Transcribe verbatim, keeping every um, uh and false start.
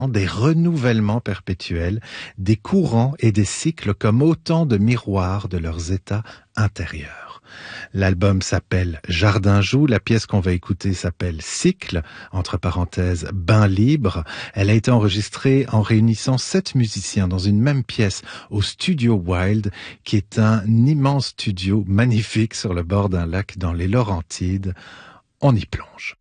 des renouvellements perpétuels, des courants et des cycles comme autant de miroirs de leurs états intérieurs. L'album s'appelle Jardin Joue, la pièce qu'on va écouter s'appelle Cycle, entre parenthèses Bain libre. Elle a été enregistrée en réunissant sept musiciens dans une même pièce au Studio Wild, qui est un immense studio magnifique sur le bord d'un lac dans les Laurentides. On y plonge.